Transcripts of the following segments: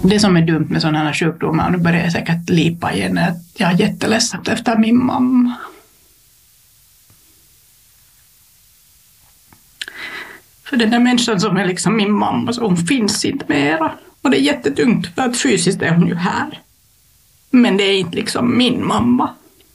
Det som är dumt med sådana här sjukdomar, och nu börjar jag säkert lipa igen, är att jag är jätteledsen efter min mamma. För den där människan som är liksom min mamma, så hon finns inte mera. Och det är jättetungt, för att fysiskt är hon ju här. Men det är inte liksom min mamma.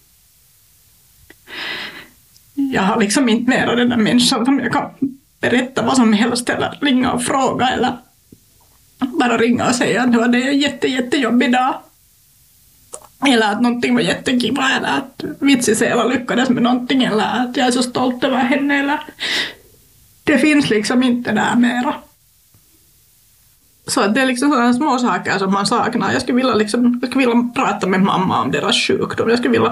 Jag har liksom inte mera den där människan som jag kan berätta vad som helst, eller ringa och fråga, eller bara ringa och säga att det är en jättejobbig dag. Eller att någonting var jättekiva, eller att Vitsisela lyckades med någonting, eller att jag är så stolt över henne, eller... Det finns liksom inte där mera. Så det är liksom sådana små saker som man saknar. Jag skulle vilja prata med mamma om deras sjukdom. Jag skulle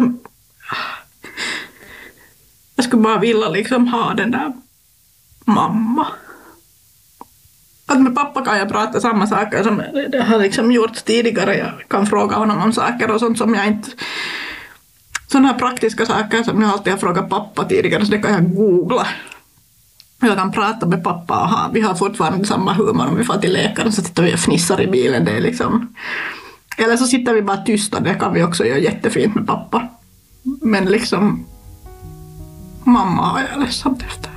bara vilja liksom ha den där mamma. Att med pappa kan jag prata samma saker som jag har liksom gjort tidigare. Jag kan fråga honom om saker och sånt som jag inte... Sådana här praktiska saker som jag alltid har frågat pappa tidigare, så det kan jag googla. Jag kan prata med pappa och vi har fortfarande samma humor om vi får till läkaren, så sitter vi och fnissar i bilen. Det är liksom... Eller så sitter vi bara tysta, det kan vi också göra jättefint med pappa. Men liksom... Mamma har jag ledsamt efter.